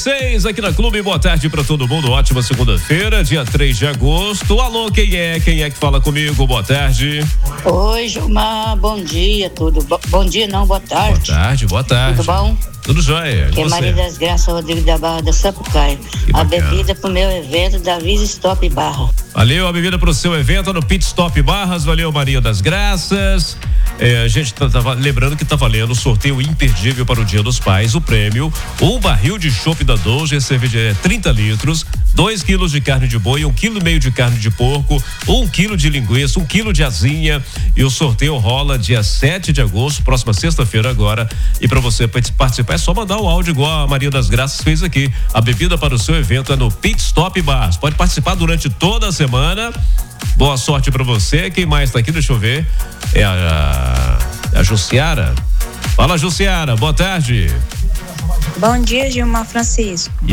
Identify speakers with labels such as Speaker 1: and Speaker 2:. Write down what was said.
Speaker 1: 6 aqui na Clube. Boa tarde pra todo mundo. Ótima segunda-feira, dia 3 de agosto. Alô, quem é? Quem é que fala comigo? Boa tarde.
Speaker 2: Oi, Gilmar. Bom dia, tudo bom dia não, boa tarde.
Speaker 1: Boa tarde, boa tarde.
Speaker 2: Tudo bom?
Speaker 1: Tudo jóia.
Speaker 2: Aqui é Maria das Graças, Rodrigo da Barra da Sapucaia. A bebida pro meu evento da Visa Stop Barra.
Speaker 1: Valeu, a bebida pro seu evento no Pit Stop Barras. Valeu, Maria das Graças. A gente tava lembrando que tá valendo o sorteio imperdível para o Dia dos Pais. O prêmio, um barril de chopp da Dolce, cerveja 30 litros, 2 quilos de carne de boi, 1,5 kg de carne de porco, 1 quilo de linguiça, 1 quilo de asinha. E o sorteio rola dia 7 de agosto, próxima sexta-feira agora. E para você participar é só mandar o áudio igual a Maria das Graças fez aqui. A bebida para o seu evento é no Pit Stop Barras. Pode participar durante toda a semana. Boa sorte pra você. Quem mais tá aqui? Deixa eu ver. É a Jussiara. Fala, Jussiara. Boa tarde.
Speaker 3: Bom dia, Gilmar Francisco.